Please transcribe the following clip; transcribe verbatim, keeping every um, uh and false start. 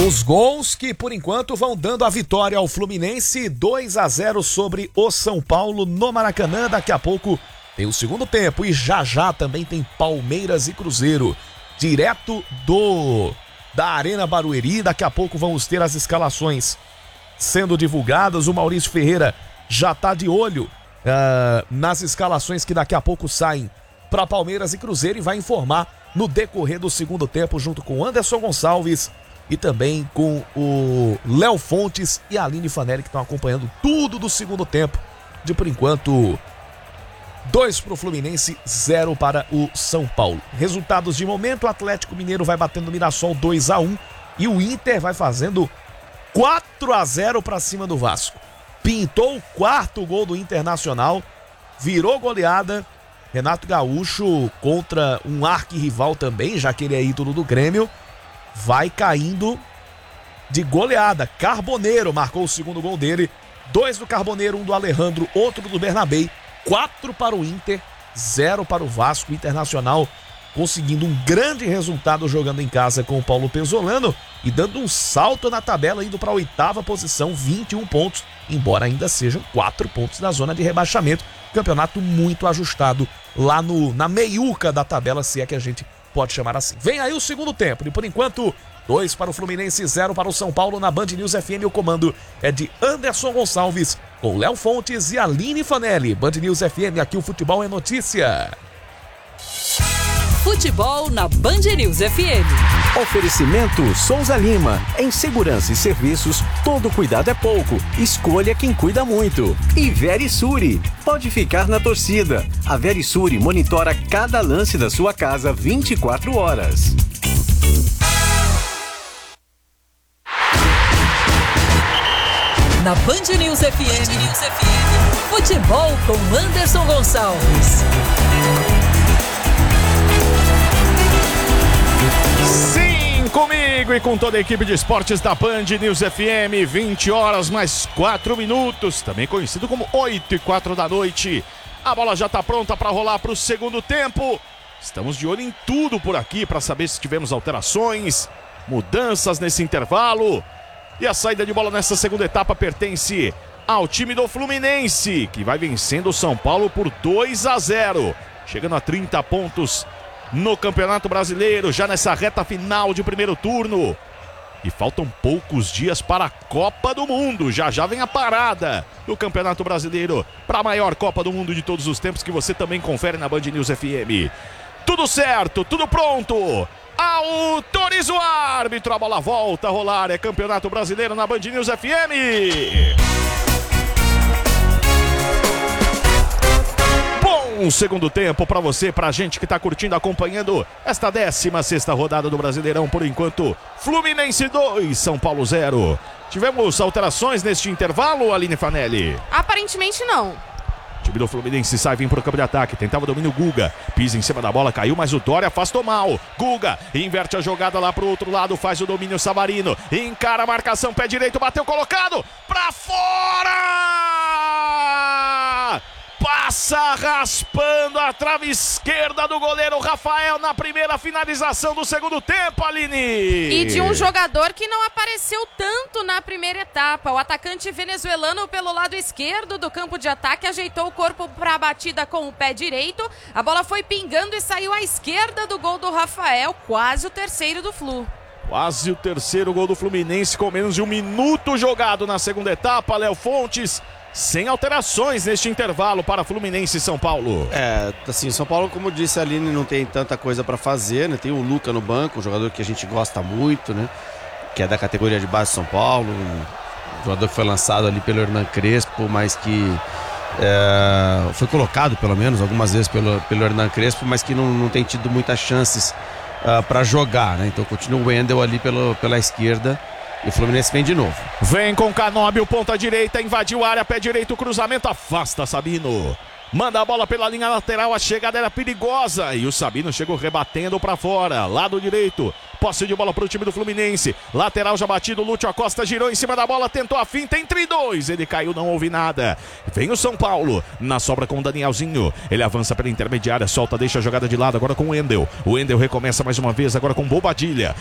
Os gols que, por enquanto, vão dando a vitória ao Fluminense, dois a zero sobre o São Paulo no Maracanã. Daqui a pouco tem o segundo tempo e já já também tem Palmeiras e Cruzeiro, direto do da Arena Barueri. Daqui a pouco vamos ter as escalações sendo divulgadas. O Maurício Ferreira já tá de olho uh, nas escalações que daqui a pouco saem para Palmeiras e Cruzeiro e vai informar no decorrer do segundo tempo junto com Anderson Gonçalves e também com o Léo Fontes e a Aline Fanelli, que estão acompanhando tudo do segundo tempo. De por enquanto, dois para o Fluminense, zero para o São Paulo. Resultados de momento: o Atlético Mineiro vai batendo o Mirassol dois a um e o Inter vai fazendo quatro a zero para cima do Vasco. Pintou o quarto gol do Internacional, virou goleada. Renato Gaúcho contra um arquirrival também, já que ele é ídolo do Grêmio, vai caindo de goleada. Carboneiro marcou o segundo gol dele. Dois do Carboneiro, um do Alejandro, outro do Bernabei. Quatro para o Inter, zero para o Vasco. Internacional conseguindo um grande resultado jogando em casa com o Paulo Pezzolano e dando um salto na tabela, indo para a oitava posição, vinte e um pontos, embora ainda sejam quatro pontos da zona de rebaixamento. Campeonato muito ajustado lá no, na meiuca da tabela, se é que a gente pode chamar assim. Vem aí o segundo tempo e por enquanto, dois para o Fluminense, zero para o São Paulo. Na Band News F M o comando é de Anderson Gonçalves, com Léo Fontes e Aline Fanelli. Band News F M, aqui o futebol é notícia. Futebol na Band News F M. Oferecimento Souza Lima. Em segurança e serviços, todo cuidado é pouco. Escolha quem cuida muito. E Verisure. Pode ficar na torcida. A Verisure monitora cada lance da sua casa vinte e quatro horas. Na Band News F M, Band News F M. Futebol com Anderson Gonçalves. Sim, comigo e com toda a equipe de esportes da Band News F M, vinte horas mais quatro minutos, também conhecido como oito e quatro da noite. A bola já está pronta para rolar para o segundo tempo. Estamos de olho em tudo por aqui para saber se tivemos alterações, mudanças nesse intervalo. E a saída de bola nessa segunda etapa pertence ao time do Fluminense, que vai vencendo o São Paulo por dois a zero, chegando a trinta pontos no Campeonato Brasileiro, já nessa reta final de primeiro turno. E faltam poucos dias para a Copa do Mundo. Já já vem a parada do Campeonato Brasileiro para a maior Copa do Mundo de todos os tempos, que você também confere na Band News F M. Tudo certo, tudo pronto. Autoriza o árbitro, a bola volta a rolar. É Campeonato Brasileiro na Band News F M. Um segundo tempo para você, pra gente que tá curtindo, acompanhando esta décima sexta rodada do Brasileirão. Por enquanto, Fluminense dois, São Paulo zero. Tivemos alterações neste intervalo, Aline Fanelli? Aparentemente não. O time do Fluminense sai, vem pro campo de ataque, tentava o domínio Guga, pisa em cima da bola, caiu, mas o Dória afastou mal. Guga inverte a jogada lá pro outro lado, faz o domínio Savarino, encara a marcação, pé direito, bateu colocado, pra fora! Passa raspando a trave esquerda do goleiro Rafael na primeira finalização do segundo tempo, Aline. E de um jogador que não apareceu tanto na primeira etapa. O atacante venezuelano pelo lado esquerdo do campo de ataque ajeitou o corpo para a batida com o pé direito. A bola foi pingando e saiu à esquerda do gol do Rafael, quase o terceiro do Flu. Quase o terceiro gol do Fluminense com menos de um minuto jogado na segunda etapa. Léo Fontes, sem alterações neste intervalo para Fluminense e São Paulo. É, assim, São Paulo, como disse a Aline, não tem tanta coisa para fazer, né? Tem o Luca no banco, um jogador que a gente gosta muito, né? Que é da categoria de base de São Paulo, um jogador que foi lançado ali pelo Hernan Crespo, mas que é, foi colocado, pelo menos, algumas vezes pelo, pelo Hernan Crespo, mas que não, não tem tido muitas chances uh, para jogar, né? Então continua o Wendel ali pelo, pela esquerda. E o Fluminense vem de novo. Vem com Canóbio, ponta direita, invadiu a área, pé direito, cruzamento, afasta Sabino. Manda a bola pela linha lateral, a chegada era perigosa e o Sabino chegou rebatendo para fora, lado direito. Posse de bola para o time do Fluminense. Lateral já batido, Lúcio Acosta girou em cima da bola, tentou a finta entre dois. Ele caiu, não houve nada. Vem o São Paulo, na sobra com o Danielzinho. Ele avança pela intermediária, solta, deixa a jogada de lado, agora com o Wendel. O Wendel recomeça mais uma vez, agora com Bobadilha.